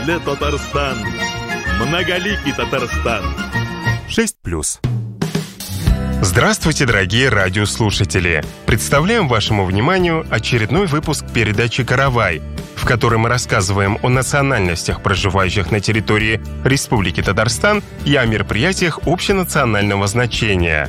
Татарстан. Многоликий Татарстан. 6+. Здравствуйте, дорогие радиослушатели! Представляем вашему вниманию очередной выпуск передачи «Каравай», в которой мы рассказываем о национальностях, проживающих на территории Республики Татарстан, и о мероприятиях общенационального значения.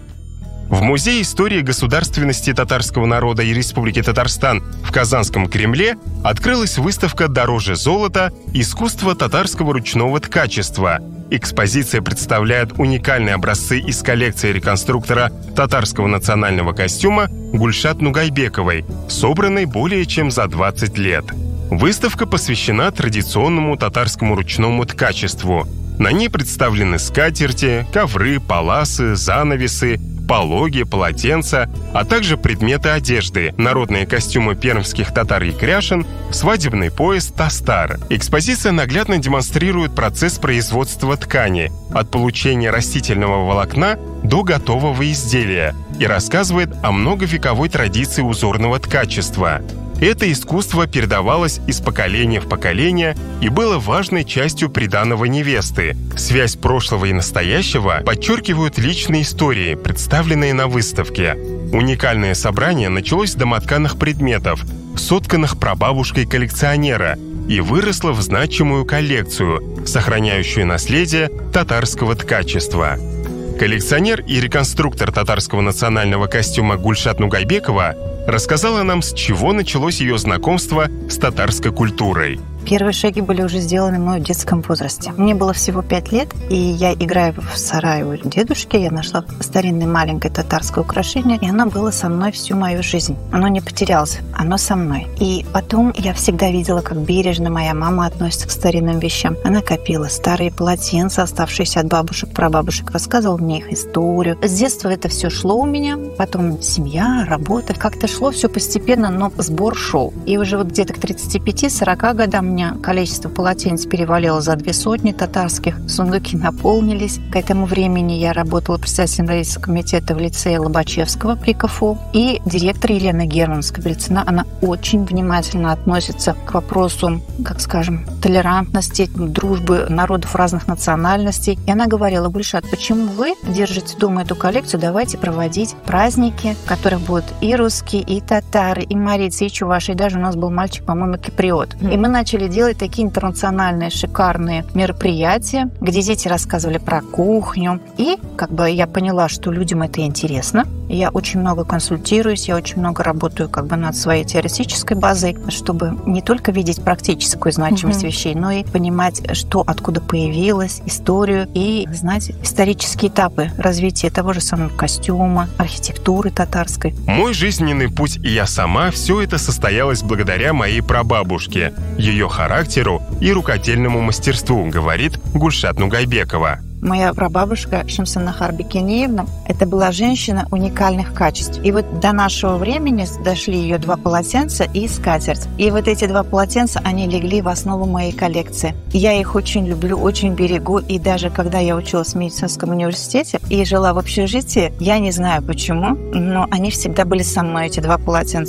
В Музее истории государственности татарского народа и Республики Татарстан в Казанском Кремле открылась выставка «Дороже золота. Искусство татарского ручного ткачества». Экспозиция представляет уникальные образцы из коллекции реконструктора татарского национального костюма Гульшат Нугайбековой, собранной более чем за 20 лет. Выставка посвящена традиционному татарскому ручному ткачеству. На ней представлены скатерти, ковры, паласы, занавесы, пологи, полотенца, а также предметы одежды, народные костюмы пермских татар и кряшен, свадебный пояс тастар. Экспозиция наглядно демонстрирует процесс производства ткани, от получения растительного волокна до готового изделия, и рассказывает о многовековой традиции узорного ткачества. Это искусство передавалось из поколения в поколение и было важной частью приданого невесты. Связь прошлого и настоящего подчеркивают личные истории, представленные на выставке. Уникальное собрание началось с домотканых предметов, сотканных прабабушкой коллекционера, и выросло в значимую коллекцию, сохраняющую наследие татарского ткачества. Коллекционер и реконструктор татарского национального костюма Гульшат Нугайбекова рассказала нам, с чего началось ее знакомство с татарской культурой. Первые шаги были уже сделаны мной в детском возрасте. Мне было всего 5 лет, и я, играя в сарае у дедушки, я нашла старинное маленькое татарское украшение, и оно было со мной всю мою жизнь. Оно не потерялось, оно со мной. И потом я всегда видела, как бережно моя мама относится к старинным вещам. Она копила старые полотенца, оставшиеся от бабушек, прабабушек, рассказывала мне их историю. С детства это все шло у меня, потом семья, работа, как-то шло все постепенно, но сбор шел. И уже вот где-то к 35-40 годам у меня количество полотенец перевалило за 200 татарских. Сундуки наполнились. К этому времени я работала председателем родительского комитета в лицее Лобачевского при КФУ. И директор Елена Германская-Белецина, она очень внимательно относится к вопросу, как скажем, толерантности, дружбы народов разных национальностей. И она говорила: Гульшат, почему вы держите дома эту коллекцию? Давайте проводить праздники, в которых будут и русские, и татары, и марийцы, и чуваши. И даже у нас был мальчик, по-моему, киприот. И мы начали делать такие интернациональные шикарные мероприятия, где дети рассказывали про кухню. И я поняла, что людям это интересно. Я очень много консультируюсь, я очень много работаю над своей теоретической базой, чтобы не только видеть практическую значимость вещей, но и понимать, что откуда появилось, историю, и знать исторические этапы развития того же самого костюма, архитектуры татарской. Мой жизненный путь и я сама — все это состоялось благодаря моей прабабушке, ее характеру и рукодельному мастерству, говорит Гульшат Нугайбекова. Моя прабабушка Шамсанахар Бекенеевна, это была женщина уникальных качеств. И вот до нашего времени дошли ее 2 полотенца и скатерть. И вот эти 2 полотенца, они легли в основу моей коллекции. Я их очень люблю, очень берегу. И даже когда я училась в медицинском университете и жила в общежитии, я не знаю почему, но они всегда были со мной, эти 2 полотенца.